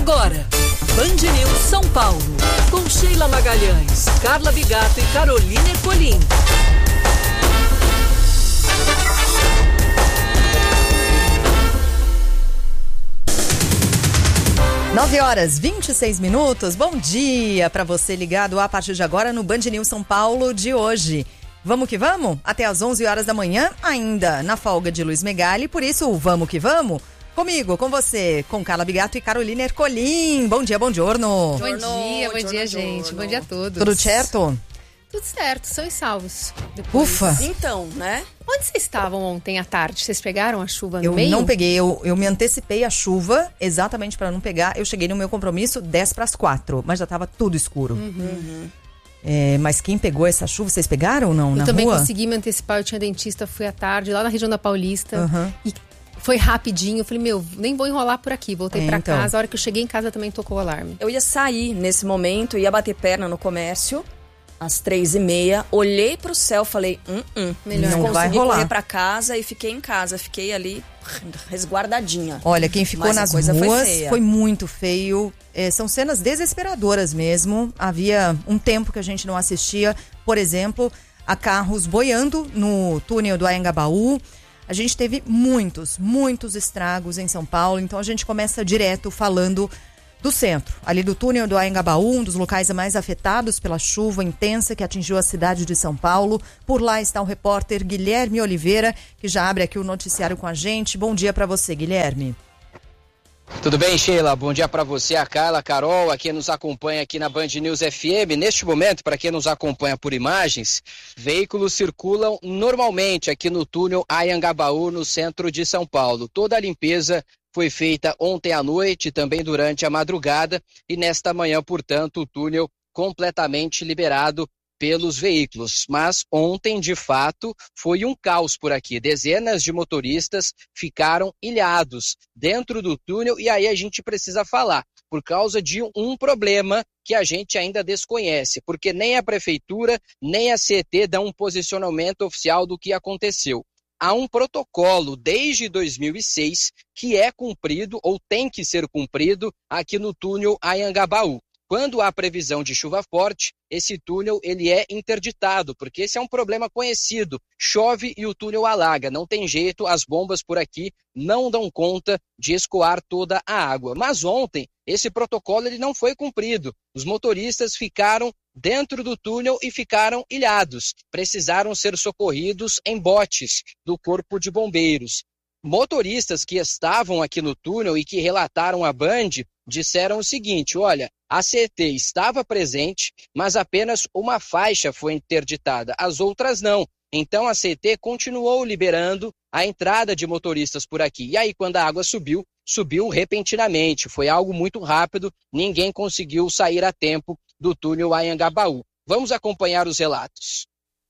Agora, Band News São Paulo, com Sheila Magalhães, Carla Bigato e Carolina Ercolim. 9h26. Bom dia para você ligado a partir de agora no Band News São Paulo de hoje. Vamos que vamos? Até às 11 horas da manhã, ainda na folga de Luiz Megali. Por isso, vamos que vamos? Comigo, com você, com Carla Bigato e Carolina Ercolim. Bom dia, bom giorno. Bom dia, gente. Bom dia a todos. Tudo certo? Tudo certo, são e salvos. Depois. Ufa! Então, né? Onde vocês estavam ontem à tarde? Vocês pegaram a chuva no meio? Eu não peguei, eu me antecipei a chuva exatamente para não pegar. Eu cheguei no meu compromisso 10:04, mas já tava tudo escuro. Mas quem pegou essa chuva, vocês pegaram ou não? Eu na também rua? consegui me antecipar, eu tinha dentista, fui à tarde, lá na região da Paulista. E foi rapidinho, eu falei, nem vou enrolar por aqui. Voltei pra casa, a hora que eu cheguei em casa também tocou o alarme. Eu ia sair nesse momento, ia bater perna no comércio, às 3:30, olhei pro céu, falei, melhor não vai consegui rolar. correr pra casa e fiquei em casa, fiquei ali resguardadinha. Olha, quem ficou Mas a nas coisa ruas foi feia. foi muito feio. São cenas desesperadoras mesmo. Havia um tempo que a gente não assistia, por exemplo, a carros boiando no túnel do Anhangabaú. A gente teve muitos estragos em São Paulo, então a gente começa direto falando do centro, ali do túnel do Anhangabaú, um dos locais mais afetados pela chuva intensa que atingiu a cidade de São Paulo. Por lá está o repórter Guilherme Oliveira, que já abre aqui o noticiário com a gente. Bom dia para você, Guilherme. Tudo bem, Sheila? Bom dia para você, a Carla, a Carol, a quem nos acompanha aqui na Band News FM. Neste momento, para quem nos acompanha por imagens, veículos circulam normalmente aqui no túnel Anhangabaú, no centro de São Paulo. Toda a limpeza foi feita ontem à noite, também durante a madrugada, e nesta manhã, portanto, o túnel completamente liberado pelos veículos. Mas ontem, de fato, foi um caos por aqui. Dezenas de motoristas ficaram ilhados dentro do túnel, e aí a gente precisa falar, por causa de um problema que a gente ainda desconhece, porque nem a prefeitura, nem a CET dão um posicionamento oficial do que aconteceu. Há um protocolo desde 2006 que é cumprido ou tem que ser cumprido aqui no túnel Anhangabaú. Quando há previsão de chuva forte, esse túnel ele é interditado, porque esse é um problema conhecido. Chove e o túnel alaga, não tem jeito, as bombas por aqui não dão conta de escoar toda a água. Mas ontem, esse protocolo ele não foi cumprido. Os motoristas ficaram dentro do túnel e ficaram ilhados. Precisaram ser socorridos em botes do Corpo de Bombeiros. Motoristas que estavam aqui no túnel e que relataram à Band disseram o seguinte, olha, a CET estava presente, mas apenas uma faixa foi interditada, as outras não. Então a CET continuou liberando a entrada de motoristas por aqui. E aí quando a água subiu repentinamente, foi algo muito rápido, ninguém conseguiu sair a tempo do túnel Anhangabaú. Vamos acompanhar os relatos.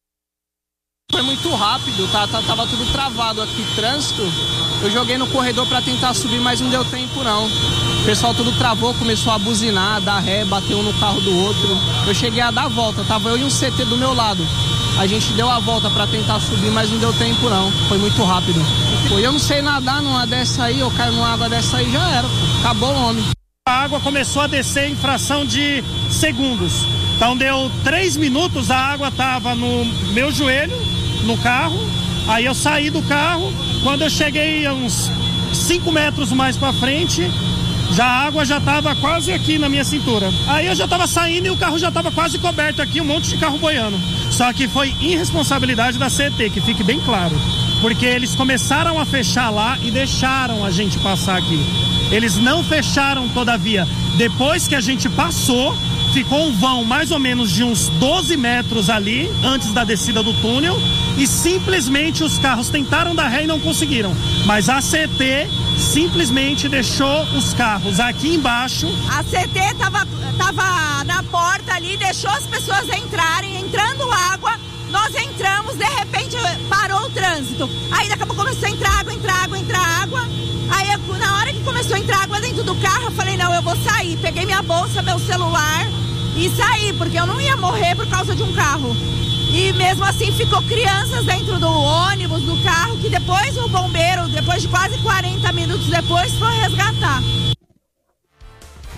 Foi muito rápido, tava tudo travado aqui, trânsito. Eu joguei no corredor para tentar subir, mas não deu tempo não. O pessoal tudo travou, começou a buzinar, dar ré, bateu um no carro do outro. Eu cheguei a dar a volta, tava eu e um CT do meu lado. A gente deu a volta para tentar subir, mas não deu tempo não. Foi muito rápido. Eu não sei nadar numa dessa aí, eu caio numa água dessa aí, já era, acabou o homem. A água começou a descer em fração de segundos. Então deu 3 minutos, a água estava no meu joelho, no carro. Aí eu saí do carro, quando eu cheguei a uns 5 metros mais para frente, a água já estava quase aqui na minha cintura. Aí eu já estava saindo e o carro já estava quase coberto aqui, um monte de carro boiando. Só que foi irresponsabilidade da CET, que fique bem claro. Porque eles começaram a fechar lá e deixaram a gente passar aqui. Eles não fecharam todavia. Depois que a gente passou, ficou um vão mais ou menos de uns 12 metros ali, antes da descida do túnel, e simplesmente os carros tentaram dar ré e não conseguiram. Mas a CET simplesmente deixou os carros aqui embaixo. A CET tava na porta ali, deixou as pessoas entrarem, entrando água, nós entramos, de repente parou o trânsito. Aí daqui a pouco começou a entrar água. Aí na hora que começou a entrar água dentro do carro, eu falei, não, eu vou sair. Peguei minha bolsa, meu celular e saí, porque eu não ia morrer por causa de um carro. E mesmo assim ficou crianças dentro do ônibus, do carro, que depois o bombeiro, depois de quase 40 minutos depois, foi resgatar.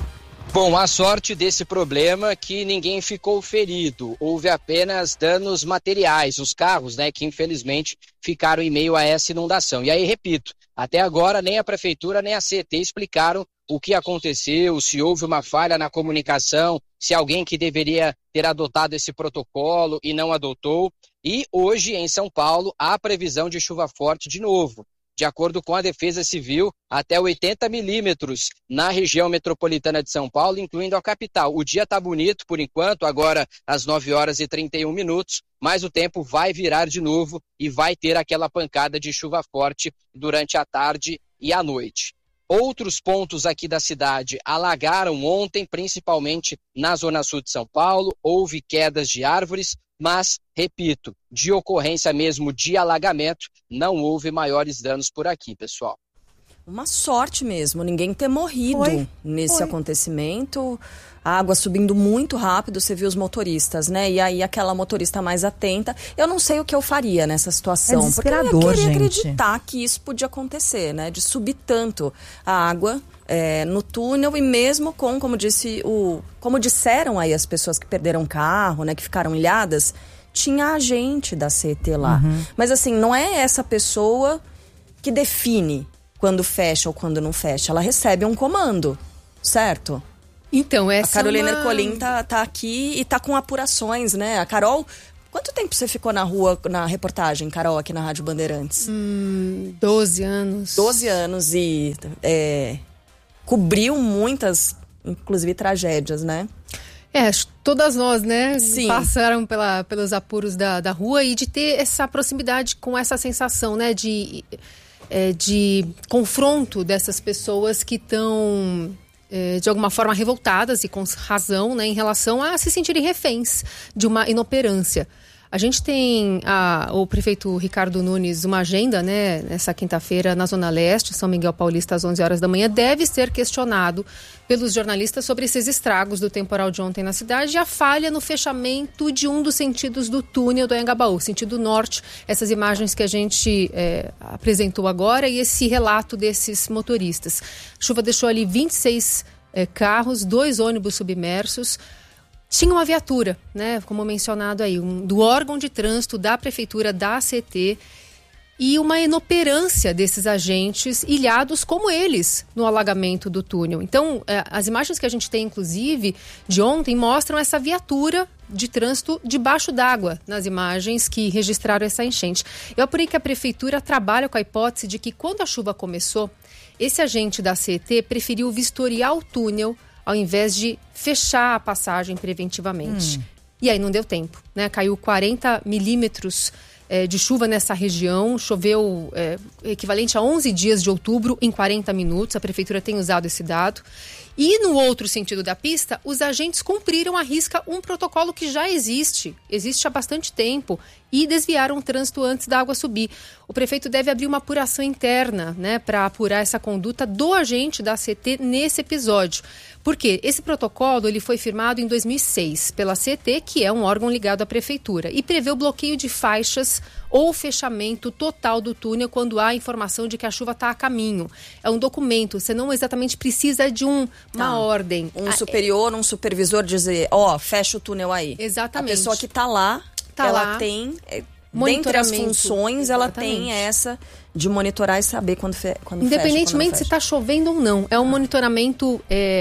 Bom, a sorte desse problema é que ninguém ficou ferido. Houve apenas danos materiais, os carros, né, que infelizmente ficaram em meio a essa inundação. E aí, repito, até agora nem a Prefeitura nem a CET explicaram o que aconteceu, se houve uma falha na comunicação, se alguém que deveria ter adotado esse protocolo e não adotou. E hoje, em São Paulo, há previsão de chuva forte de novo. De acordo com a Defesa Civil, até 80 milímetros na região metropolitana de São Paulo, incluindo a capital. O dia está bonito por enquanto, agora às 9h31, mas o tempo vai virar de novo e vai ter aquela pancada de chuva forte durante a tarde e a noite. Outros pontos aqui da cidade alagaram ontem, principalmente na zona sul de São Paulo. Houve quedas de árvores, mas, repito, de ocorrência mesmo de alagamento, não houve maiores danos por aqui, pessoal. Uma sorte mesmo, ninguém ter morrido nesse acontecimento. A água subindo muito rápido, você viu os motoristas, né? E aí aquela motorista mais atenta. Eu não sei o que eu faria nessa situação. Porque eu queria acreditar que isso podia acontecer, né? De subir tanto a água no túnel e mesmo com, como disseram aí as pessoas que perderam carro, né? Que ficaram ilhadas, tinha agente da CET lá. Mas assim, não é essa pessoa que define quando fecha ou quando não fecha. Ela recebe um comando, certo? Então, a Carolina Ercolim tá aqui e tá com apurações, né? A Carol, quanto tempo você ficou na rua, na reportagem, Carol, aqui na Rádio Bandeirantes? 12 anos. 12 anos e cobriu muitas, inclusive, tragédias, né? Todas nós, né? Sim. Passaram pelos apuros da rua e de ter essa proximidade com essa sensação, né? De confronto dessas pessoas que estão de alguma forma revoltadas e com razão, né, em relação a se sentirem reféns de uma inoperância. A gente tem o prefeito Ricardo Nunes uma agenda, né, nessa quinta-feira na Zona Leste, São Miguel Paulista, às 11 horas da manhã. Deve ser questionado pelos jornalistas sobre esses estragos do temporal de ontem na cidade e a falha no fechamento de um dos sentidos do túnel do Anhangabaú, sentido norte. Essas imagens que a gente apresentou agora e esse relato desses motoristas. A chuva deixou ali 26 carros, 2 ônibus submersos. Tinha uma viatura, né, como mencionado aí, do órgão de trânsito da prefeitura, da CET, e uma inoperância desses agentes ilhados como eles no alagamento do túnel. Então, as imagens que a gente tem, inclusive, de ontem, mostram essa viatura de trânsito debaixo d'água nas imagens que registraram essa enchente. Eu apurei que a prefeitura trabalha com a hipótese de que quando a chuva começou, esse agente da CET preferiu vistoriar o túnel ao invés de fechar a passagem preventivamente. E aí não deu tempo, né? Caiu 40 milímetros de chuva nessa região, choveu equivalente a 11 dias de outubro em 40 minutos, a prefeitura tem usado esse dado. E no outro sentido da pista, os agentes cumpriram à risca um protocolo que já existe há bastante tempo, e desviaram o trânsito antes da água subir. O prefeito deve abrir uma apuração interna, né, para apurar essa conduta do agente da CET nesse episódio. Porque esse protocolo ele foi firmado em 2006 pela CET, que é um órgão ligado à prefeitura, e prevê o bloqueio de faixas ou fechamento total do túnel quando há informação de que a chuva está a caminho. É um documento, você não exatamente precisa de uma ordem. Um superior, um supervisor dizer, fecha o túnel aí. Exatamente. A pessoa que está lá, ela tem, dentre as funções, ela tem essa de monitorar e saber quando fecha. Independentemente se está chovendo ou não. É um monitoramento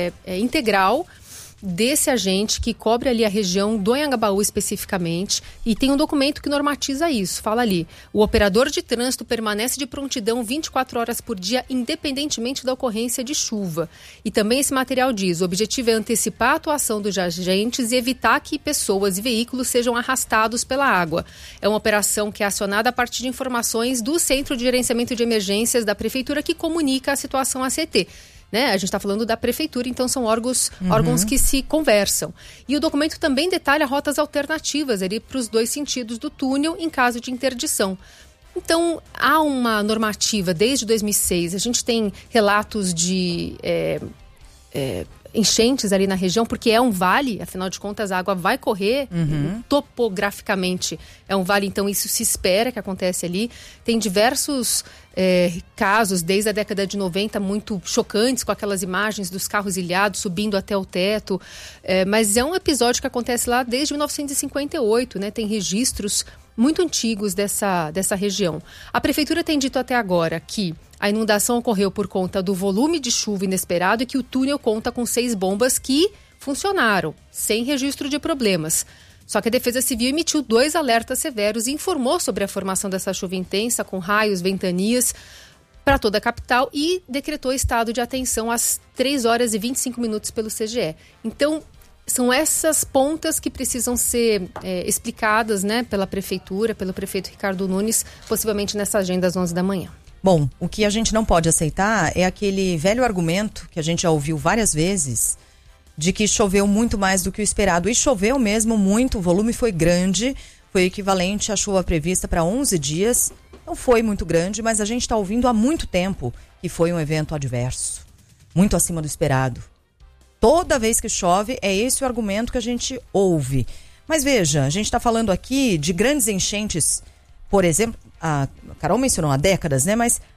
integral desse agente que cobre ali a região do Anhangabaú especificamente, e tem um documento que normatiza isso, fala ali: o operador de trânsito permanece de prontidão 24 horas por dia, independentemente da ocorrência de chuva. E também esse material diz: o objetivo é antecipar a atuação dos agentes e evitar que pessoas e veículos sejam arrastados pela água. É uma operação que é acionada a partir de informações do Centro de Gerenciamento de Emergências da Prefeitura, que comunica a situação à CET. Né? A gente está falando da prefeitura, então são órgãos que se conversam. E o documento também detalha rotas alternativas para os 2 sentidos do túnel em caso de interdição. Então, há uma normativa desde 2006. A gente tem relatos de enchentes ali na região, porque é um vale, afinal de contas a água vai correr, topograficamente é um vale, então isso se espera que acontece ali. Tem diversos casos, desde a década de 90, muito chocantes, com aquelas imagens dos carros ilhados subindo até o teto, mas é um episódio que acontece lá desde 1958, né? Tem registros muito antigos dessa região. A prefeitura tem dito até agora que a inundação ocorreu por conta do volume de chuva inesperado e que o túnel conta com 6 bombas que funcionaram, sem registro de problemas. Só que a Defesa Civil emitiu 2 alertas severos e informou sobre a formação dessa chuva intensa, com raios, ventanias, para toda a capital e decretou estado de atenção às 3 horas e 25 minutos pelo CGE. Então, são essas pontas que precisam ser explicadas, né, pela prefeitura, pelo prefeito Ricardo Nunes, possivelmente nessa agenda às 11 da manhã. Bom, o que a gente não pode aceitar é aquele velho argumento que a gente já ouviu várias vezes, de que choveu muito mais do que o esperado. E choveu mesmo muito, o volume foi grande, foi equivalente à chuva prevista para 11 dias. Não foi muito grande, mas a gente está ouvindo há muito tempo que foi um evento adverso, muito acima do esperado. Toda vez que chove, é esse o argumento que a gente ouve. Mas veja, a gente está falando aqui de grandes enchentes, por exemplo, a Carol mencionou há décadas, né? Mas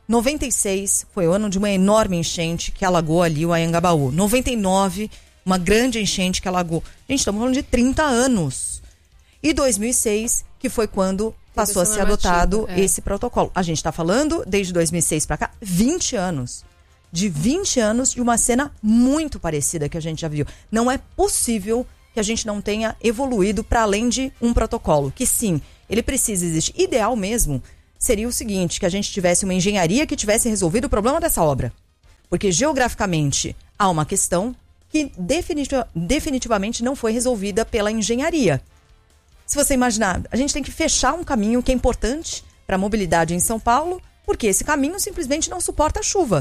96 foi o ano de uma enorme enchente que alagou ali o Anhangabaú. 99, uma grande enchente que alagou. Gente, estamos falando de 30 anos. E 2006, que foi quando passou a ser adotado esse protocolo. A gente está falando, desde 2006 para cá, 20 anos. De 20 anos de uma cena muito parecida que a gente já viu. Não é possível que a gente não tenha evoluído para além de um protocolo. Que sim, ele precisa existir. Ideal mesmo seria o seguinte, que a gente tivesse uma engenharia que tivesse resolvido o problema dessa obra. Porque geograficamente há uma questão que definitivamente não foi resolvida pela engenharia. Se você imaginar, a gente tem que fechar um caminho que é importante para a mobilidade em São Paulo, porque esse caminho simplesmente não suporta a chuva.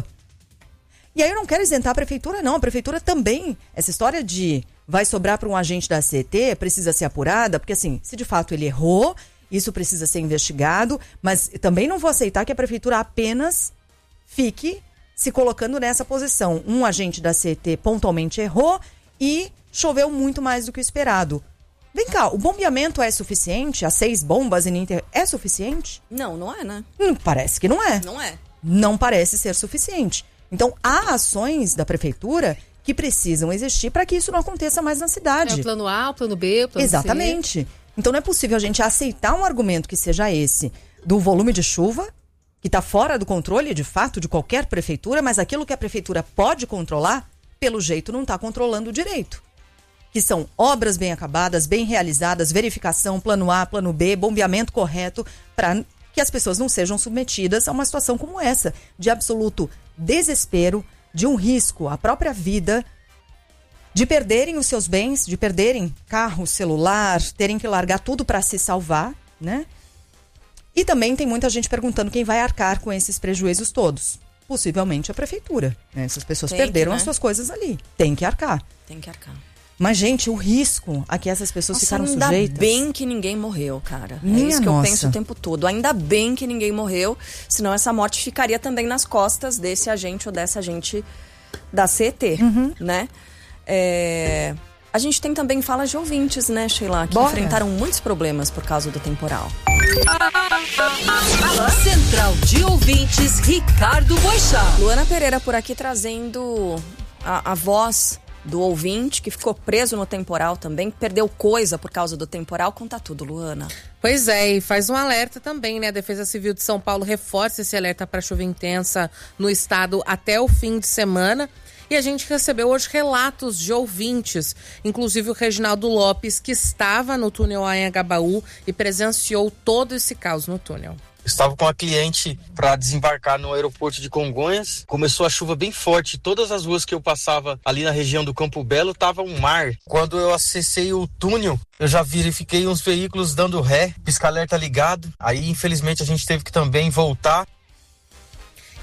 E aí eu não quero isentar a prefeitura, não. A prefeitura também, essa história de vai sobrar para um agente da CET, precisa ser apurada, porque assim, se de fato ele errou, isso precisa ser investigado, mas também não vou aceitar que a prefeitura apenas fique se colocando nessa posição. Um agente da CET pontualmente errou e choveu muito mais do que o esperado. Vem cá, o bombeamento é suficiente? As 6 bombas é suficiente? Não é, né? Parece que não é. Não é. Não parece ser suficiente. Então, há ações da prefeitura que precisam existir para que isso não aconteça mais na cidade. É o plano A, o plano B, o plano Exatamente. C. Então, não é possível a gente aceitar um argumento que seja esse, do volume de chuva, que está fora do controle, de fato, de qualquer prefeitura, mas aquilo que a prefeitura pode controlar, pelo jeito, não está controlando direito. Que são obras bem acabadas, bem realizadas, verificação, plano A, plano B, bombeamento correto, para que as pessoas não sejam submetidas a uma situação como essa, de absoluto desespero, de um risco à própria vida, de perderem os seus bens, de perderem carro, celular, terem que largar tudo para se salvar, né? E também tem muita gente perguntando quem vai arcar com esses prejuízos todos. Possivelmente a prefeitura, né? Essas pessoas perderam as suas coisas ali. Tem que arcar. Tem que arcar. Mas, gente, o risco a que essas pessoas ficaram sujeitas... Ainda bem que ninguém morreu, cara. Minha é isso que nossa. eu penso o tempo todo. Ainda bem que ninguém morreu, senão essa morte ficaria também nas costas desse agente ou dessa agente da CET, né? A gente tem também falas de ouvintes, né, Sheila? Que enfrentaram muitos problemas por causa do temporal. Central de Ouvintes, Ricardo Boixá. Luana Pereira por aqui trazendo a voz do ouvinte que ficou preso no temporal também, perdeu coisa por causa do temporal. Conta tudo, Luana. Pois é, e faz um alerta também, né? A Defesa Civil de São Paulo reforça esse alerta para chuva intensa no estado até o fim de semana. E a gente recebeu hoje relatos de ouvintes, inclusive o Reginaldo Lopes, que estava no túnel Anhangabaú e presenciou todo esse caos no túnel. Estava com a cliente para desembarcar no aeroporto de Congonhas. Começou a chuva bem forte. Todas as ruas que eu passava ali na região do Campo Belo tava um mar. Quando eu acessei o túnel, eu já verifiquei uns veículos dando ré, pisca-alerta ligado. Aí, infelizmente, a gente teve que também voltar.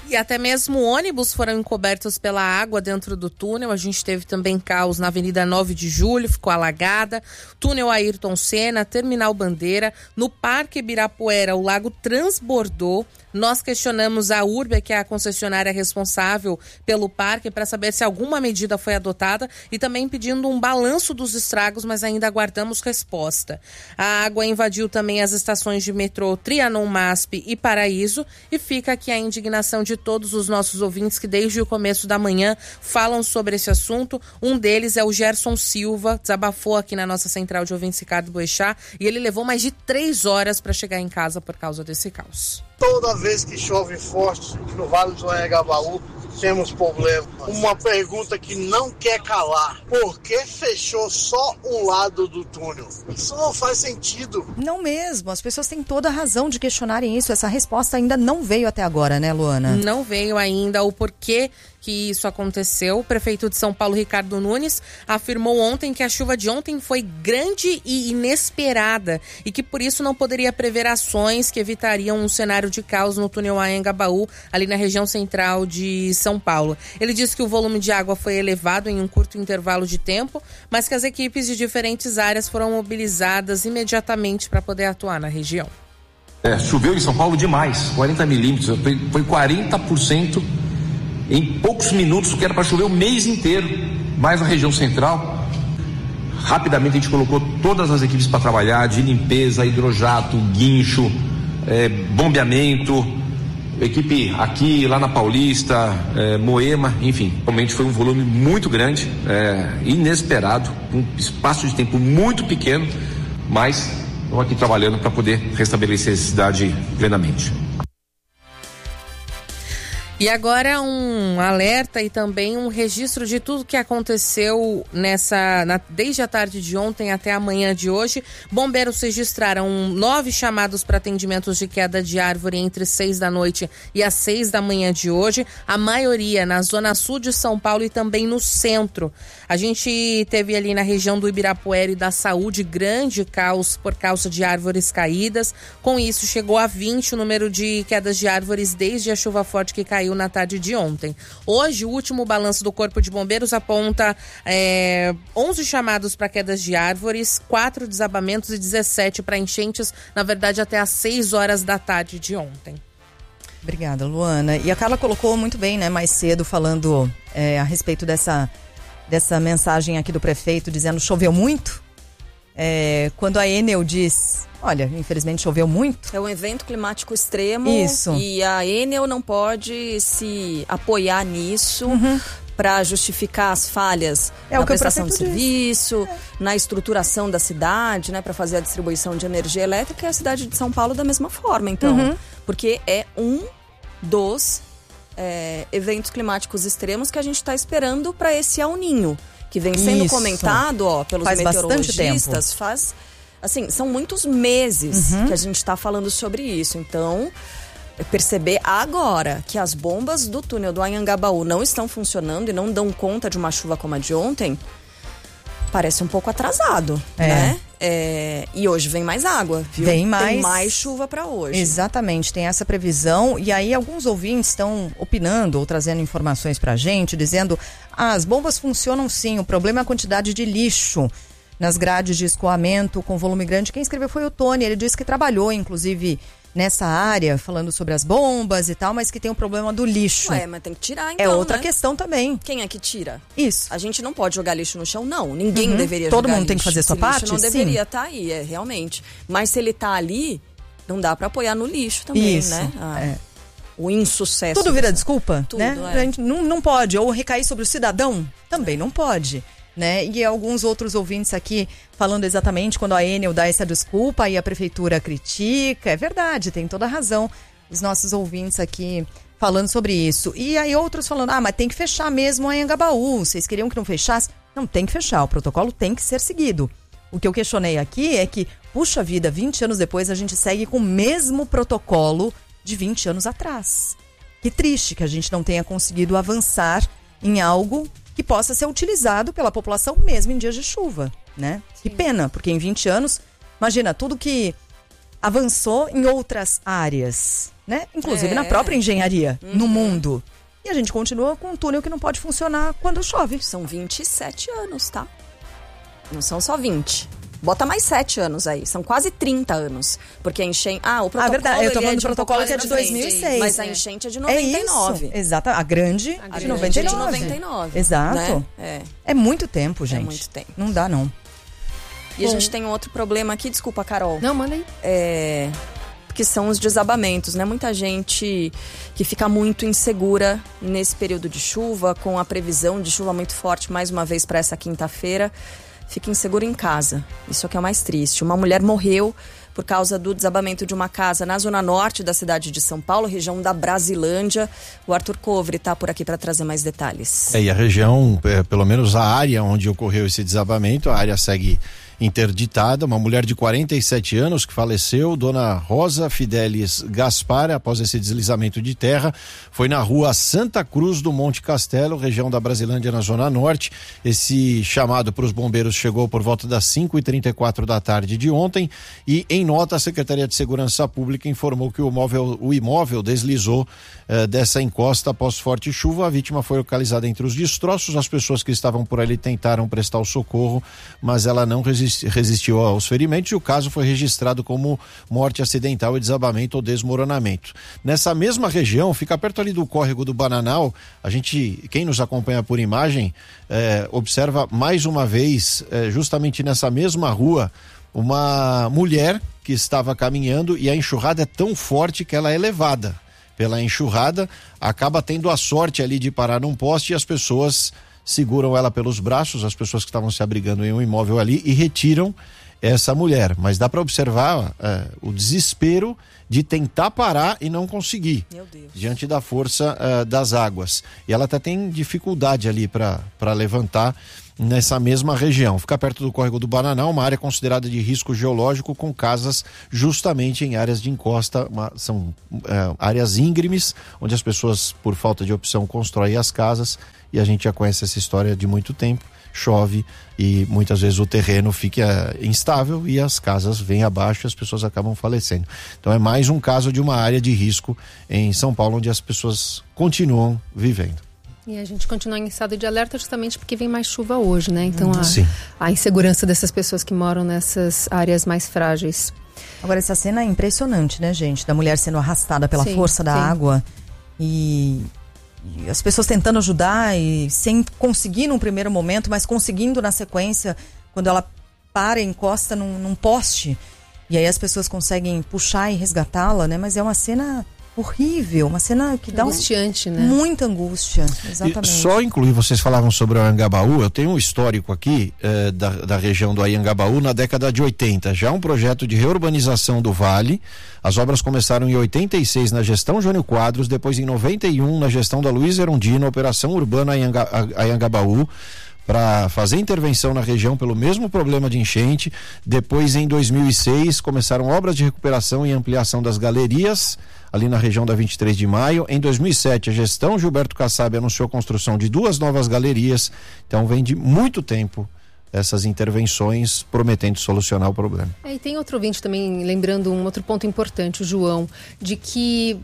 E até mesmo ônibus foram encobertos pela água dentro do túnel. A gente teve também caos na Avenida 9 de Julho, ficou alagada. Túnel Ayrton Senna, Terminal Bandeira. No Parque Ibirapuera, o lago transbordou. Nós questionamos a Urbia, que é a concessionária responsável pelo parque, para saber se alguma medida foi adotada e também pedindo um balanço dos estragos, mas ainda aguardamos resposta. A água invadiu também as estações de metrô Trianon, MASP e Paraíso, e fica aqui a indignação de todos os nossos ouvintes que desde o começo da manhã falam sobre esse assunto. Um deles é o Gerson Silva, desabafou aqui na nossa central de ouvintes Ricardo Boechat, e ele levou mais de 3 horas para chegar em casa por causa desse caos. Toda vez que chove forte no Vale do Anhangabaú, temos problema. Uma pergunta que não quer calar: por que fechou só um lado do túnel? Isso não faz sentido. Não mesmo, as pessoas têm toda a razão de questionarem isso. Essa resposta ainda não veio até agora, né, Luana? Não veio ainda o porquê que isso aconteceu. O prefeito de São Paulo, Ricardo Nunes, afirmou ontem que a chuva de ontem foi grande e inesperada e que por isso não poderia prever ações que evitariam um cenário de caos no túnel Anhangabaú, ali na região central de São Paulo. Ele disse que o volume de água foi elevado em um curto intervalo de tempo, mas que as equipes de diferentes áreas foram mobilizadas imediatamente para poder atuar na região. Choveu em São Paulo demais, 40 milímetros, foi 40% em poucos minutos, que era para chover o mês inteiro, mais na região central. Rapidamente a gente colocou todas as equipes para trabalhar, de limpeza, hidrojato, guincho, bombeamento, equipe aqui, lá na Paulista, Moema, enfim. Realmente foi um volume muito grande, inesperado, um espaço de tempo muito pequeno, mas estamos aqui trabalhando para poder restabelecer a cidade plenamente. E agora um alerta e também um registro de tudo que aconteceu desde a tarde de ontem até a manhã de hoje. Bombeiros registraram 9 chamados para atendimentos de queda de árvore entre 6 da noite e as 6 da manhã de hoje. A maioria na zona sul de São Paulo e também no centro. A gente teve ali na região do Ibirapuera e da Saúde grande caos por causa de árvores caídas. Com isso, chegou a 20 o número de quedas de árvores desde a chuva forte que caiu na tarde de ontem. Hoje, o último balanço do Corpo de Bombeiros aponta 11 chamados para quedas de árvores, 4 desabamentos e 17 para enchentes, na verdade até às 6 horas da tarde de ontem. Obrigada, Luana. E a Carla colocou muito bem, né, mais cedo, falando a respeito dessa mensagem aqui do prefeito, dizendo choveu muito. Quando a Enel diz, olha, infelizmente choveu muito. É um evento climático extremo. Isso. E a Enel não pode se apoiar nisso para justificar as falhas na prestação de serviço, na estruturação da cidade, né, para fazer a distribuição de energia elétrica, e a cidade de São Paulo da mesma forma, então. Porque é um dos eventos climáticos extremos que a gente está esperando para esse El Niño, que vem sendo comentado pelos meteorologistas faz, assim, são muitos meses que a gente está falando sobre isso. Então, perceber agora que as bombas do túnel do Anhangabaú não estão funcionando e não dão conta de uma chuva como a de ontem, parece um pouco atrasado, né? E hoje vem mais água, viu? Tem mais chuva para hoje. Exatamente, tem essa previsão. E aí alguns ouvintes estão opinando ou trazendo informações pra gente, dizendo: as bombas funcionam sim, o problema é a quantidade de lixo nas grades de escoamento com volume grande. Quem escreveu foi o Tony, ele disse que trabalhou inclusive nessa área, falando sobre as bombas e tal, mas que tem o problema do lixo. Mas tem que tirar, então, é outra questão também. Quem é que tira? Isso. A gente não pode jogar lixo no chão, não. Ninguém deveria Todo jogar mundo tem que fazer sua parte? Lixo não deveria estar aí, realmente. Mas se ele tá ali, não dá pra apoiar no lixo também, né? O insucesso. Tudo vira desculpa, tudo, né? A gente não pode. Ou recair sobre o cidadão, também não pode. Né? E alguns outros ouvintes aqui falando exatamente quando a Enel dá essa desculpa e a prefeitura critica. É verdade, tem toda a razão os nossos ouvintes aqui falando sobre isso. E aí outros falando, mas tem que fechar mesmo a Anhangabaú, vocês queriam que não fechasse? Não, tem que fechar, o protocolo tem que ser seguido. O que eu questionei aqui é que, puxa vida, 20 anos depois a gente segue com o mesmo protocolo de 20 anos atrás. Que triste que a gente não tenha conseguido avançar em algo que possa ser utilizado pela população mesmo em dias de chuva, né? Que pena, porque em 20 anos, imagina, tudo que avançou em outras áreas, né? Inclusive na própria engenharia, no mundo. E a gente continua com um túnel que não pode funcionar quando chove. São 27 anos, tá? Não são só 20. Bota mais 7 anos aí. São quase 30 anos. Porque a enchente... o protocolo... verdade. Eu tô falando do protocolo que é de 2006. Mas a enchente é de 99. É isso. Exato. A grande de 99. É de 99. Exato. Né? É muito tempo, gente. É muito tempo. Não dá, não. E a gente tem um outro problema aqui. Desculpa, Carol. Não, manda aí. Que são os desabamentos, né? Muita gente que fica muito insegura nesse período de chuva, com a previsão de chuva muito forte, mais uma vez para essa quinta-feira, fica insegura em casa. Isso é o que é mais triste. Uma mulher morreu por causa do desabamento de uma casa na zona norte da cidade de São Paulo, região da Brasilândia. O Arthur Covre está por aqui para trazer mais detalhes. E a região, pelo menos a área onde ocorreu esse desabamento, a área segue interditada. Uma mulher de 47 anos que faleceu, dona Rosa Fidelis Gaspar, após esse deslizamento de terra, foi na rua Santa Cruz do Monte Castelo, região da Brasilândia, na zona norte. Esse chamado para os bombeiros chegou por volta das 5h34 da tarde de ontem e, em nota, a Secretaria de Segurança Pública informou que o imóvel deslizou dessa encosta após forte chuva. A vítima foi localizada entre os destroços. As pessoas que estavam por ali tentaram prestar o socorro, mas ela não resistiu aos ferimentos e o caso foi registrado como morte acidental e desabamento ou desmoronamento. Nessa mesma região, fica perto ali do córrego do Bananal, quem nos acompanha por imagem, observa mais uma vez, justamente nessa mesma rua, uma mulher que estava caminhando e a enxurrada é tão forte que ela é levada pela enxurrada, acaba tendo a sorte ali de parar num poste e as pessoas seguram ela pelos braços, as pessoas que estavam se abrigando em um imóvel ali, e retiram essa mulher. Mas dá para observar o desespero de tentar parar e não conseguir, diante da força das águas. E ela até tem dificuldade ali para levantar nessa mesma região. Fica perto do córrego do Bananal, uma área considerada de risco geológico, com casas justamente em áreas de encosta, são áreas íngremes, onde as pessoas, por falta de opção, constroem as casas, e a gente já conhece essa história de muito tempo. Chove e muitas vezes o terreno fica instável e as casas vêm abaixo e as pessoas acabam falecendo. Então é mais um caso de uma área de risco em São Paulo, onde as pessoas continuam vivendo. E a gente continua em estado de alerta justamente porque vem mais chuva hoje, né? Então a insegurança dessas pessoas que moram nessas áreas mais frágeis. Agora, essa cena é impressionante, né, gente? Da mulher sendo arrastada pela força da água e as pessoas tentando ajudar e sem conseguir num primeiro momento, mas conseguindo na sequência, quando ela para e encosta num poste. E aí as pessoas conseguem puxar e resgatá-la, né? Mas é uma cena horrível, uma cena que dá angustiante, né? Muita angústia, exatamente. E só incluir, vocês falavam sobre o Anhangabaú, eu tenho um histórico aqui da região do Anhangabaú na década de 80, já um projeto de reurbanização do Vale. As obras começaram em 86 na gestão Jânio Quadros, depois em 91 na gestão da Luiz Erundina, Operação Urbana Anhangabaú, para fazer intervenção na região pelo mesmo problema de enchente. Depois, em 2006, começaram obras de recuperação e ampliação das galerias ali na região da 23 de maio. Em 2007, a gestão Gilberto Kassab anunciou a construção de 2 novas galerias. Então, vem de muito tempo essas intervenções prometendo solucionar o problema. E tem outro ouvinte também, lembrando um outro ponto importante, o João, de que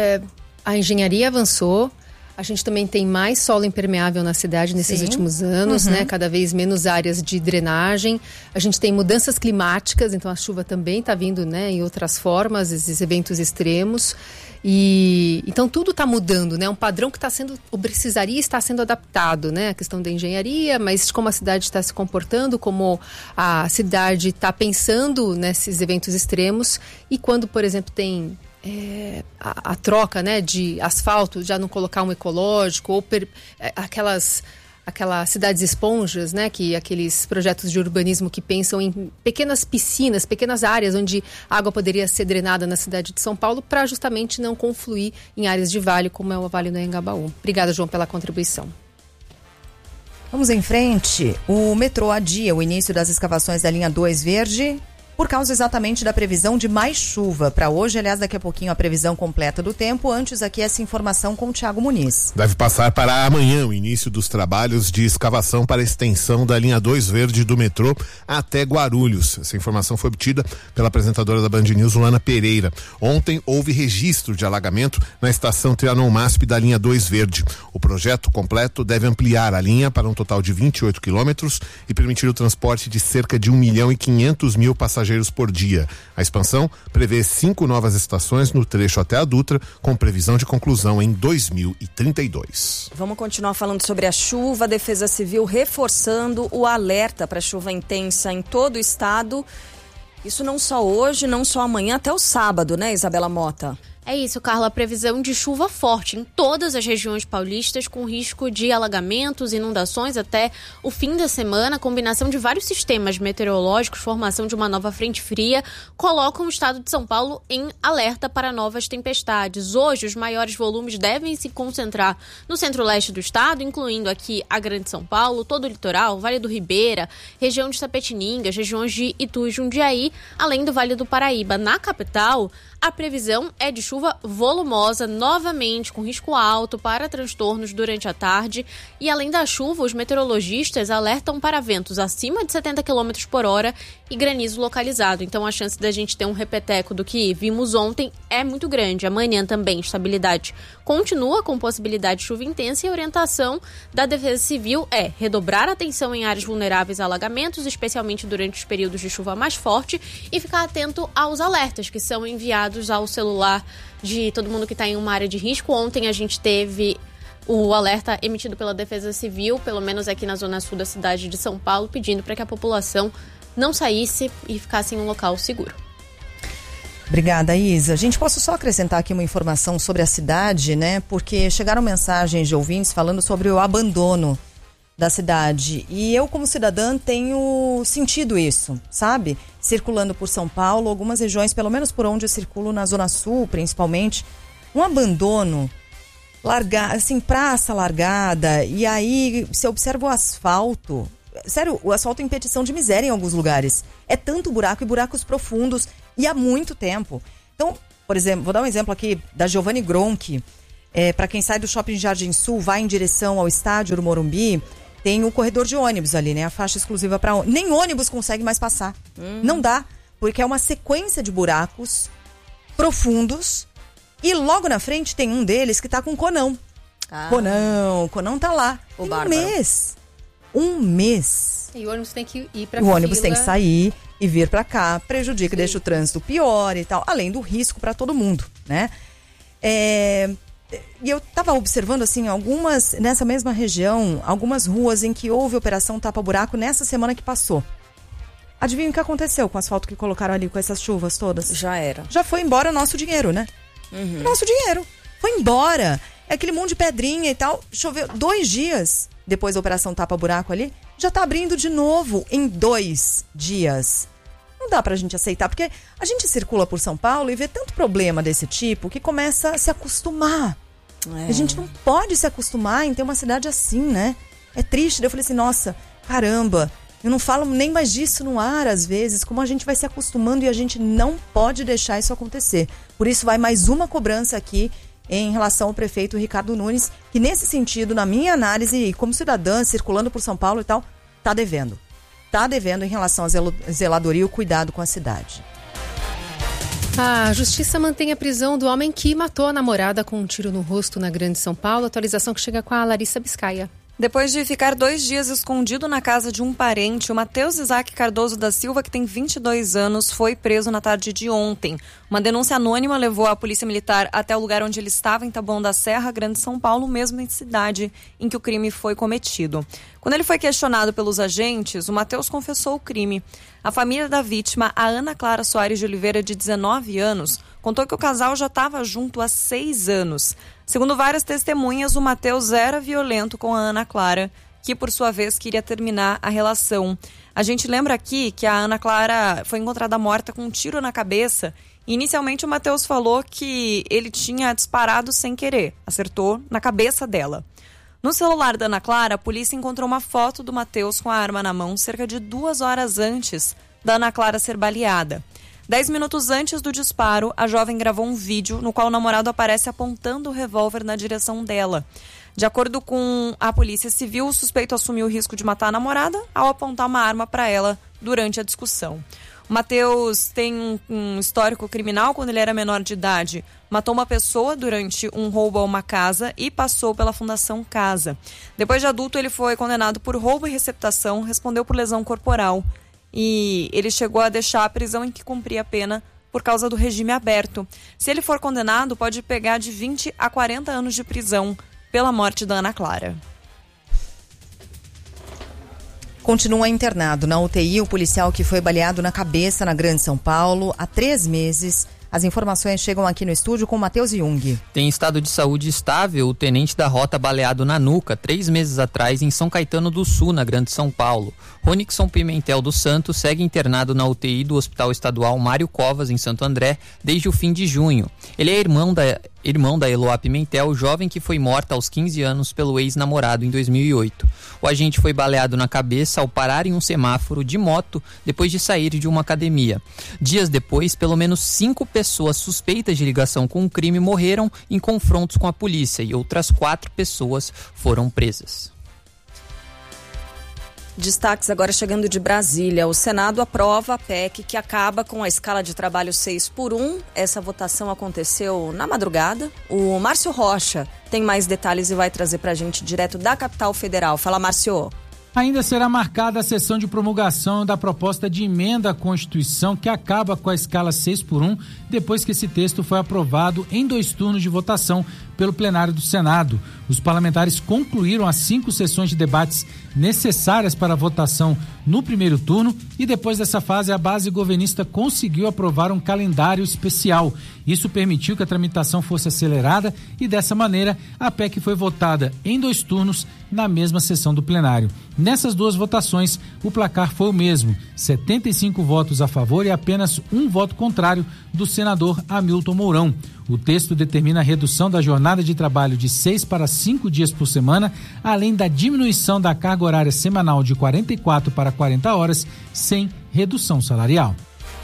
a engenharia avançou. A gente também tem mais solo impermeável na cidade nesses últimos anos, né? Cada vez menos áreas de drenagem. A gente tem mudanças climáticas, então a chuva também está vindo, né, em outras formas, esses eventos extremos. E então tudo está mudando, né? Um padrão que precisaria estar sendo adaptado, né? A questão da engenharia, mas como a cidade está se comportando, como a cidade está pensando nesses eventos extremos. E quando, por exemplo, tem a troca, né, de asfalto, já não colocar um ecológico, ou aquelas cidades esponjas, né, que aqueles projetos de urbanismo que pensam em pequenas piscinas, pequenas áreas onde a água poderia ser drenada na cidade de São Paulo para justamente não confluir em áreas de vale, como é o Vale do Anhangabaú. Obrigada, João, pela contribuição. Vamos em frente. O metrô adia o início das escavações da linha 2 verde por causa exatamente da previsão de mais chuva para hoje. Aliás, daqui a pouquinho a previsão completa do tempo. Antes aqui essa informação com o Thiago Muniz. Deve passar para amanhã o início dos trabalhos de escavação para a extensão da linha 2 verde do metrô até Guarulhos. Essa informação foi obtida pela apresentadora da Band News, Luana Pereira. Ontem houve registro de alagamento na estação Trianon-Masp da linha 2 verde. O projeto completo deve ampliar a linha para um total de 28 quilômetros e permitir o transporte de cerca de 1.500.000 passageiros por dia. A expansão prevê 5 novas estações no trecho até a Dutra, com previsão de conclusão em 2032. Vamos continuar falando sobre a chuva. A Defesa Civil reforçando o alerta para chuva intensa em todo o estado. Isso não só hoje, não só amanhã, até o sábado, né, Isabela Mota? É isso, Carla, a previsão de chuva forte em todas as regiões paulistas, com risco de alagamentos, inundações até o fim da semana. A combinação de vários sistemas meteorológicos, formação de uma nova frente fria, colocam o estado de São Paulo em alerta para novas tempestades. Hoje, os maiores volumes devem se concentrar no centro-leste do estado, incluindo aqui a Grande São Paulo, todo o litoral, Vale do Ribeira, região de Tapetiningas, regiões de Itu e Jundiaí, além do Vale do Paraíba. Na capital, a previsão é de chuva volumosa, novamente com risco alto para transtornos durante a tarde. E além da chuva, os meteorologistas alertam para ventos acima de 70 km por hora e granizo localizado. Então a chance da gente ter um repeteco do que vimos ontem é muito grande. Amanhã também estabilidade continua com possibilidade de chuva intensa, e a orientação da Defesa Civil é redobrar a atenção em áreas vulneráveis a alagamentos, especialmente durante os períodos de chuva mais forte, e ficar atento aos alertas que são enviados ao celular de todo mundo que está em uma área de risco. Ontem a gente teve o alerta emitido pela Defesa Civil, pelo menos aqui na zona sul da cidade de São Paulo, pedindo para que a população não saísse e ficasse em um local seguro. Obrigada, Isa. Gente, posso só acrescentar aqui uma informação sobre a cidade, né? Porque chegaram mensagens de ouvintes falando sobre o abandono da cidade. E eu, como cidadã, tenho sentido isso, sabe? Circulando por São Paulo, algumas regiões, pelo menos por onde eu circulo, na Zona Sul, principalmente, um abandono, assim, praça largada, e aí você observa o asfalto. Sério, o asfalto em petição de miséria em alguns lugares. É tanto buraco, e buracos profundos, e há muito tempo. Então, por exemplo, vou dar um exemplo aqui da Giovanni Gronchi. Para quem sai do Shopping Jardim Sul, vai em direção ao estádio do Morumbi, tem o corredor de ônibus ali, né? A faixa exclusiva para ônibus. Nem ônibus consegue mais passar. Não dá, porque é uma sequência de buracos profundos, e logo na frente tem um deles que tá com Conão. Conão tá lá. Um mês. E o ônibus tem que ir pra O ônibus tem que sair e vir para cá, prejudica, deixa o trânsito pior e tal, além do risco para todo mundo, né? E eu estava observando, assim, nessa mesma região, algumas ruas em que houve operação tapa-buraco nessa semana que passou. Adivinha o que aconteceu com o asfalto que colocaram ali com essas chuvas todas? Já era. Já foi embora nosso dinheiro, né? Nosso dinheiro. Foi embora. É aquele monte de pedrinha e tal. Choveu 2 dias depois da operação tapa-buraco ali. Já tá abrindo de novo em 2 dias. Não dá pra gente aceitar, porque a gente circula por São Paulo e vê tanto problema desse tipo que começa a se acostumar. A gente não pode se acostumar em ter uma cidade assim, né? É triste. Eu falei assim, nossa, caramba, eu não falo nem mais disso no ar às vezes, como a gente vai se acostumando, e a gente não pode deixar isso acontecer. Por isso vai mais uma cobrança aqui em relação ao prefeito Ricardo Nunes, que nesse sentido, na minha análise, como cidadã circulando por São Paulo e tal, tá devendo. Tá devendo em relação à zeladoria e o cuidado com a cidade. A justiça mantém a prisão do homem que matou a namorada com um tiro no rosto na Grande São Paulo. Atualização que chega com a Larissa Biscaia. Depois de ficar 2 dias escondido na casa de um parente, o Matheus Isaac Cardoso da Silva, que tem 22 anos, foi preso na tarde de ontem. Uma denúncia anônima levou a polícia militar até o lugar onde ele estava, em Taboão da Serra, Grande São Paulo, mesma cidade em que o crime foi cometido. Quando ele foi questionado pelos agentes, o Matheus confessou o crime. A família da vítima, a Ana Clara Soares de Oliveira, de 19 anos, contou que o casal já estava junto há 6 anos. Segundo várias testemunhas, o Matheus era violento com a Ana Clara, que por sua vez queria terminar a relação. A gente lembra aqui que a Ana Clara foi encontrada morta com um tiro na cabeça. Inicialmente o Matheus falou que ele tinha disparado sem querer, acertou na cabeça dela. No celular da Ana Clara, a polícia encontrou uma foto do Matheus com a arma na mão cerca de 2 horas antes da Ana Clara ser baleada. 10 minutos antes do disparo, a jovem gravou um vídeo no qual o namorado aparece apontando o revólver na direção dela. De acordo com a Polícia Civil, o suspeito assumiu o risco de matar a namorada ao apontar uma arma para ela durante a discussão. O Matheus tem um histórico criminal. Quando ele era menor de idade, matou uma pessoa durante um roubo a uma casa e passou pela Fundação Casa. Depois de adulto, ele foi condenado por roubo e receptação, respondeu por lesão corporal e ele chegou a deixar a prisão em que cumpria a pena por causa do regime aberto. Se ele for condenado, pode pegar de 20 a 40 anos de prisão pela morte da Ana Clara. Continua internado na UTI o policial que foi baleado na cabeça na Grande São Paulo há 3 meses. As informações chegam aqui no estúdio com Matheus Jung. Tem estado de saúde estável o tenente da rota baleado na nuca 3 meses atrás em São Caetano do Sul, na Grande São Paulo. Ronixson Pimentel dos Santos segue internado na UTI do Hospital Estadual Mário Covas, em Santo André, desde o fim de junho. Ele é irmão da Eloá Pimentel, jovem que foi morta aos 15 anos pelo ex-namorado em 2008. O agente foi baleado na cabeça ao parar em um semáforo de moto depois de sair de uma academia. Dias depois, pelo menos 5 pessoas suspeitas de ligação com o crime morreram em confrontos com a polícia e outras 4 pessoas foram presas. Destaques agora chegando de Brasília. O Senado aprova a PEC que acaba com a escala de trabalho 6x1. Essa votação aconteceu na madrugada. O Márcio Rocha tem mais detalhes e vai trazer pra gente direto da capital federal. Fala, Márcio. Ainda será marcada a sessão de promulgação da proposta de emenda à Constituição que acaba com a escala 6x1, depois que esse texto foi aprovado em 2 turnos de votação pelo plenário do Senado. Os parlamentares concluíram as 5 sessões de debates necessárias para a votação no primeiro turno e depois dessa fase a base governista conseguiu aprovar um calendário especial. Isso permitiu que a tramitação fosse acelerada e dessa maneira a PEC foi votada em 2 turnos na mesma sessão do plenário. Nessas 2 votações, o placar foi o mesmo, 75 votos a favor e apenas 1 voto contrário do senador Hamilton Mourão. O texto determina a redução da jornada de trabalho de 6 para 5 dias por semana, além da diminuição da carga horária semanal de 44 para 40 horas, sem redução salarial.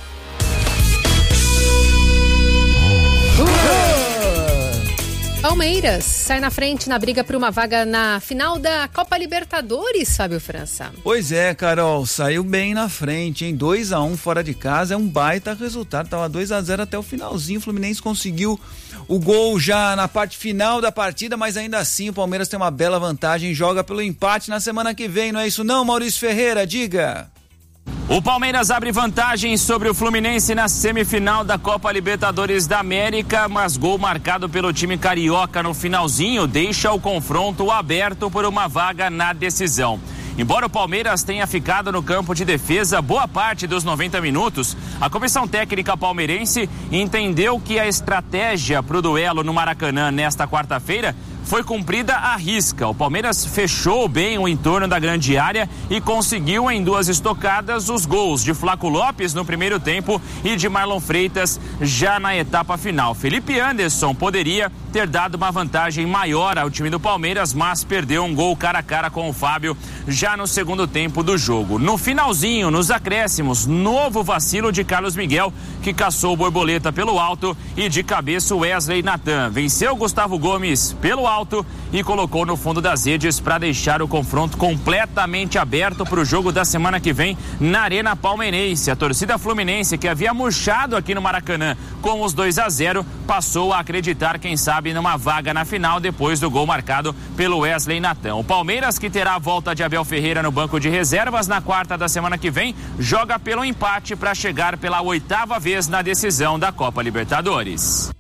Palmeiras sai na frente na briga por uma vaga na final da Copa Libertadores, Fábio França. Pois é, Carol, saiu bem na frente, hein? 2-1 fora de casa, é um baita resultado, tava 2-0 até o finalzinho, o Fluminense conseguiu o gol já na parte final da partida, mas ainda assim o Palmeiras tem uma bela vantagem, joga pelo empate na semana que vem, não é isso não, Maurício Ferreira? Diga! O Palmeiras abre vantagem sobre o Fluminense na semifinal da Copa Libertadores da América, mas gol marcado pelo time carioca no finalzinho deixa o confronto aberto por uma vaga na decisão. Embora o Palmeiras tenha ficado no campo de defesa boa parte dos 90 minutos, a comissão técnica palmeirense entendeu que a estratégia para o duelo no Maracanã nesta quarta-feira foi cumprida à risca. O Palmeiras fechou bem o entorno da grande área e conseguiu em 2 estocadas os gols de Flaco Lopes no primeiro tempo e de Marlon Freitas já na etapa final. Felipe Anderson poderia ter dado uma vantagem maior ao time do Palmeiras, mas perdeu um gol cara a cara com o Fábio já no segundo tempo do jogo. No finalzinho, nos acréscimos, novo vacilo de Carlos Miguel, que caçou borboleta pelo alto e de cabeça Wesley Natan. Venceu Gustavo Gomes pelo alto e colocou no fundo das redes para deixar o confronto completamente aberto para o jogo da semana que vem na Arena Palmeirense. A torcida fluminense, que havia murchado aqui no Maracanã com os 2-0, passou a acreditar, quem sabe, numa vaga na final depois do gol marcado pelo Wesley Natan. O Palmeiras, que terá a volta de Abel Ferreira no banco de reservas na quarta da semana que vem, joga pelo empate para chegar pela 8ª vez na decisão da Copa Libertadores.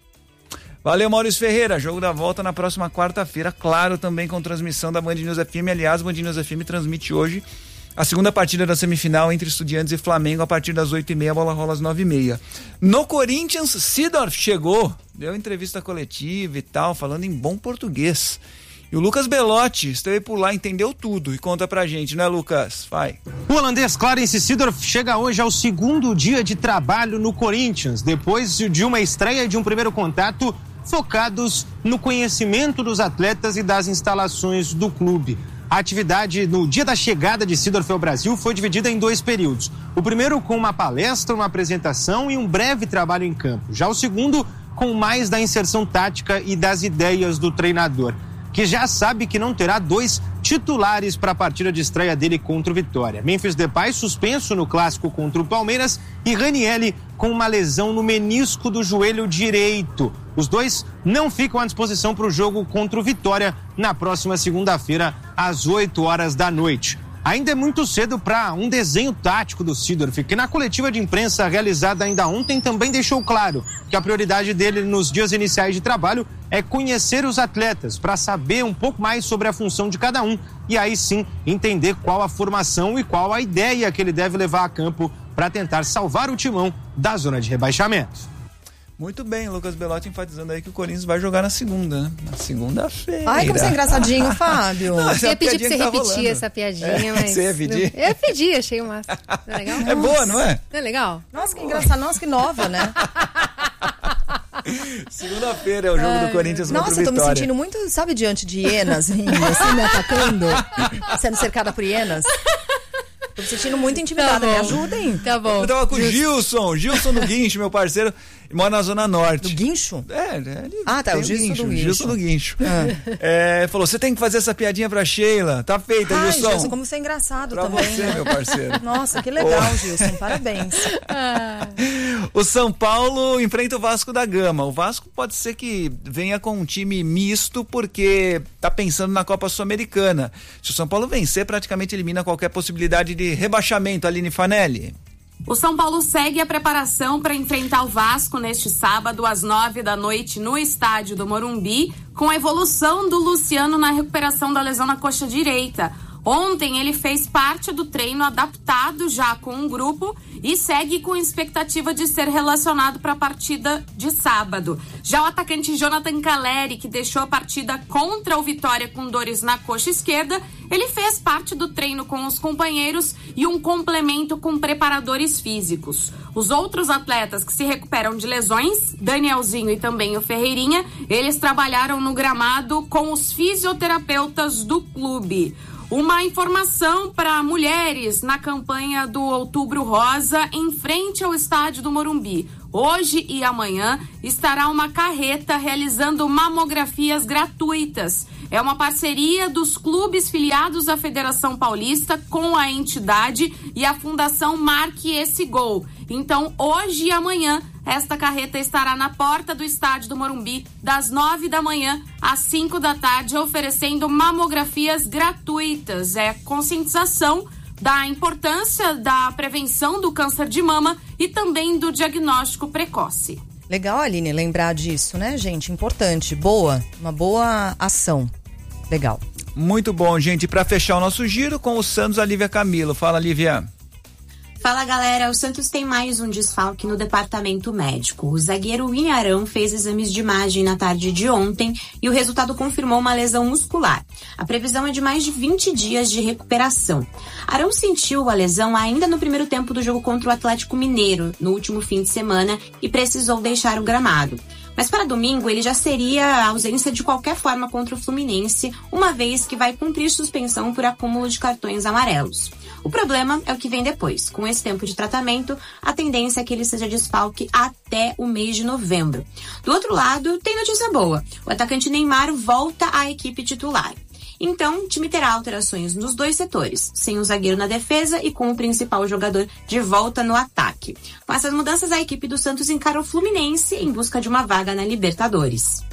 Valeu, Maurício Ferreira. Jogo da volta na próxima quarta-feira, claro, também com transmissão da Band News FM. Aliás, a Band News FM transmite hoje a segunda partida da semifinal entre Estudiantes e Flamengo a partir das 8h30, a bola rola às 9h30. No Corinthians, Seedorf chegou, deu entrevista coletiva e tal, falando em bom português. E o Lucas Belotti esteve por lá, entendeu tudo e conta pra gente, né, Lucas? Vai. O holandês Clarence Seedorf chega hoje ao 2º dia de trabalho no Corinthians, depois de uma estreia de um primeiro contato focados no conhecimento dos atletas e das instalações do clube. A atividade no dia da chegada de Seedorf ao Brasil foi dividida em 2 períodos. O primeiro com uma palestra, uma apresentação e um breve trabalho em campo. Já o segundo com mais da inserção tática e das ideias do treinador, que já sabe que não terá 2 titulares para a partida de estreia dele contra o Vitória. Memphis Depay suspenso no clássico contra o Palmeiras e Ranieri com uma lesão no menisco do joelho direito. Os 2 não ficam à disposição para o jogo contra o Vitória na próxima segunda-feira, às 20h. Ainda é muito cedo para um desenho tático do Seedorf, que na coletiva de imprensa realizada ainda ontem também deixou claro que a prioridade dele nos dias iniciais de trabalho é conhecer os atletas para saber um pouco mais sobre a função de cada um e aí sim entender qual a formação e qual a ideia que ele deve levar a campo para tentar salvar o Timão da zona de rebaixamento. Muito bem, Lucas Belotti enfatizando aí que o Corinthians vai jogar na segunda, né? Na segunda-feira. Ai, como você é engraçadinho, Fábio. Eu ia pedir pra você repetir essa piadinha, mas... Você ia pedir? Eu ia pedir, achei o máximo. Não é legal? É boa, não é? Não é legal? Nossa, que engraçado. Nossa, que nova, né? Segunda-feira é o jogo do Corinthians contra o Vitória. Nossa, eu tô me sentindo muito, sabe, diante de hienas, rindo, assim, me atacando, sendo cercada por hienas. Tô me sentindo muito intimidada, me ajudem. Tá bom. Eu tava com o Gilson do Guincho, meu parceiro, mora na Zona Norte. Do Guincho? Tá, o Gilson do Guincho. Gilson do Guincho. Falou, você tem que fazer essa piadinha pra Sheila. Tá feita, Gilson. Gilson, como você é engraçado pra também. Você, meu parceiro. Nossa, que legal, Gilson, parabéns. O São Paulo enfrenta o Vasco da Gama. O Vasco pode ser que venha com um time misto, porque tá pensando na Copa Sul-Americana. Se o São Paulo vencer, praticamente elimina qualquer possibilidade de rebaixamento, Aline Fanelli. O São Paulo segue a preparação para enfrentar o Vasco neste sábado às 21h no estádio do Morumbi, com a evolução do Luciano na recuperação da lesão na coxa direita. Ontem ele fez parte do treino adaptado já com um grupo e segue com expectativa de ser relacionado para a partida de sábado. Já o atacante Jonathan Calleri, que deixou a partida contra o Vitória com dores na coxa esquerda, ele fez parte do treino com os companheiros e um complemento com preparadores físicos. Os outros atletas que se recuperam de lesões, Danielzinho e também o Ferreirinha, eles trabalharam no gramado com os fisioterapeutas do clube. Uma informação para mulheres na campanha do Outubro Rosa em frente ao estádio do Morumbi. Hoje e amanhã estará uma carreta realizando mamografias gratuitas. É uma parceria dos clubes filiados à Federação Paulista com a entidade e a Fundação Marque Esse Gol. Então, hoje e amanhã, esta carreta estará na porta do estádio do Morumbi, das 9h às 5h, oferecendo mamografias gratuitas. É conscientização da importância da prevenção do câncer de mama e também do diagnóstico precoce. Legal, Aline, lembrar disso, né, gente? Importante, uma boa ação. Legal. Muito bom, gente. Para fechar o nosso giro com o Santos, a Lívia Camilo. Fala, Lívia. Fala, galera, o Santos tem mais um desfalque no departamento médico. O zagueiro William Arão fez exames de imagem na tarde de ontem e o resultado confirmou uma lesão muscular. A previsão é de mais de 20 dias de recuperação. Arão sentiu a lesão ainda no primeiro tempo do jogo contra o Atlético Mineiro, no último fim de semana, e precisou deixar o gramado. Mas para domingo ele já seria a ausência de qualquer forma contra o Fluminense, uma vez que vai cumprir suspensão por acúmulo de cartões amarelos. O problema é o que vem depois. Com esse tempo de tratamento, a tendência é que ele seja desfalque até o mês de novembro. Do outro lado, tem notícia boa. O atacante Neymar volta à equipe titular. Então, o time terá alterações nos 2 setores, sem o zagueiro na defesa e com o principal jogador de volta no ataque. Com essas mudanças, a equipe do Santos encara o Fluminense em busca de uma vaga na Libertadores.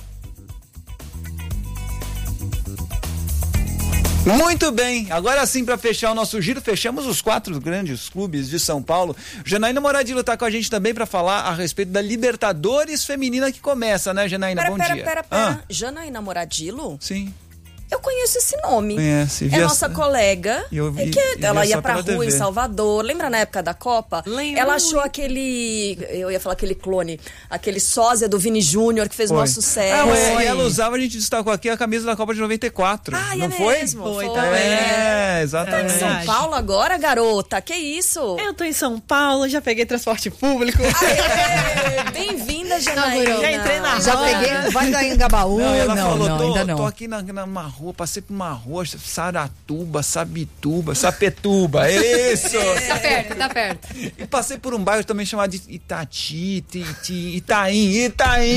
Muito bem, agora sim, para fechar o nosso giro, fechamos os 4 grandes clubes de São Paulo. Janaína Moradilo tá com a gente também para falar a respeito da Libertadores feminina que começa, né, Janaína? Bom dia. Pera. Janaína Moradilo? Sim. Eu conheço esse nome. Conhece, é nossa colega. Ela ia pra rua em Salvador. Lembra na época da Copa? Lembro. Ela achou eu ia falar aquele clone, aquele sósia do Vini Júnior que fez maior sucesso. E ela usava, a gente destacou aqui, a camisa da Copa de 94. Não foi? Foi também. Exatamente. Em São Paulo agora, garota? Que isso? Eu tô em São Paulo, já peguei transporte público. Bem-vinda Bem-vinda, Janaína. Já entrei na Já peguei, vai da Anhangabaú. Ela falou, ainda não. Tô aqui numa rua, passei por uma rua, Saratuba, Sabituba, Sapetuba, isso! Tá perto. E passei por um bairro também chamado de Itati, Itaim.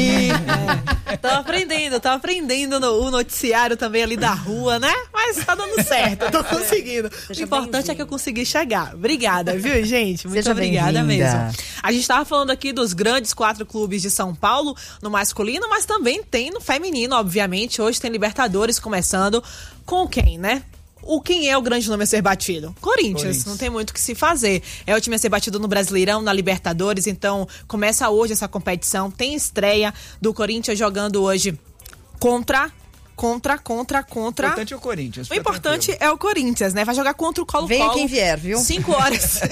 Tô aprendendo o noticiário também ali da rua, né? Mas tá dando certo, tô conseguindo. O importante é que eu consegui chegar. Obrigada, viu, gente? Muito obrigada mesmo. A gente tava falando aqui dos grandes 4 clubes de São Paulo no masculino, mas também tem no feminino, obviamente. Hoje tem Libertadores começando com quem, né? Quem é o grande nome a ser batido? Corinthians. Não tem muito o que se fazer. É o time a ser batido no Brasileirão, na Libertadores. Então, começa hoje essa competição. Tem estreia do Corinthians jogando hoje contra. O importante é o Corinthians. O importante é o Corinthians, né? Vai jogar contra o Colo-Colo. Venha quem vier, viu? 5 horas.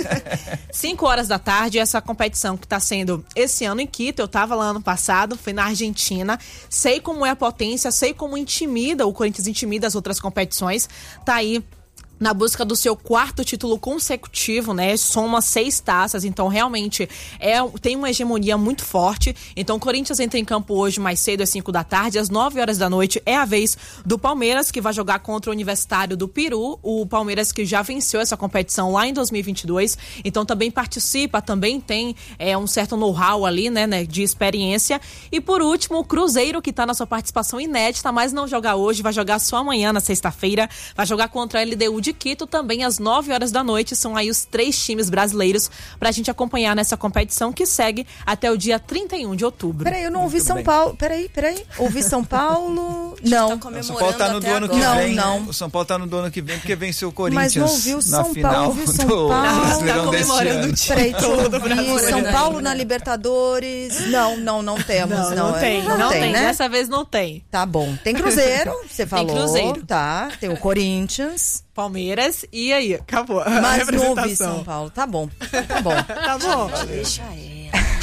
5 horas da tarde, essa competição que tá sendo esse ano em Quito. Eu tava lá ano passado, fui na Argentina. Sei como é a potência, sei como o Corinthians intimida as outras competições. Tá aí na busca do seu 4º título consecutivo, né? Soma 6 taças, então realmente tem uma hegemonia muito forte. Então o Corinthians entra em campo hoje mais cedo, às 5 da tarde, às 9 horas da noite é a vez do Palmeiras, que vai jogar contra o Universitário do Peru, o Palmeiras que já venceu essa competição lá em 2022, então também participa, também tem um certo know-how ali, né, de experiência. E por último, o Cruzeiro, que tá na sua participação inédita, mas não joga hoje, vai jogar só amanhã, na sexta-feira, vai jogar contra a LDU de Quito, também às 9 horas da noite. São aí os 3 times brasileiros pra gente acompanhar nessa competição que segue até o dia 31 de outubro. Peraí, eu não ouvi São Paulo. Peraí. Ouvi São Paulo. Não. O São Paulo tá no do ano que vem. Não. O São Paulo tá no do ano que vem porque venceu o Corinthians. Mas não ouviu o São Paulo. Do Brasileirão desse ano. Peraí, deixa eu ouvir. São Paulo na Libertadores. Não temos. Não tem, né? Dessa vez não tem. Tá bom. Tem Cruzeiro, você falou. Tem Cruzeiro. Tá. Tem o Corinthians. Palmeiras, e aí? Acabou. Mas não ouvi São Paulo. Tá bom. Tá bom. Deixa ela.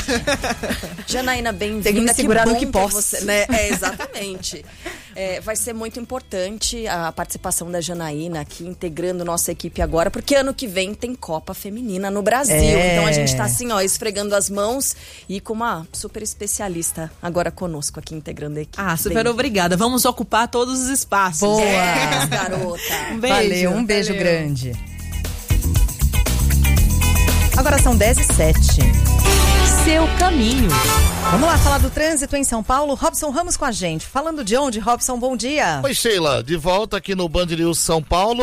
Janaína, bem-vinda. Tem que me segurar no que posso. Você, né? Exatamente. Vai ser muito importante a participação da Janaína aqui, integrando nossa equipe agora, porque ano que vem tem Copa Feminina no Brasil. Então a gente tá assim, esfregando as mãos e com uma super especialista agora conosco aqui, integrando a equipe. Super obrigada. Vamos ocupar todos os espaços. Boa! Garota. Um beijo. Valeu, um beijo grande. Agora são 10h07. Seu caminho. Vamos lá falar do trânsito em São Paulo. Robson Ramos com a gente. Falando de onde, Robson? Bom dia. Oi, Sheila. De volta aqui no Band News São Paulo.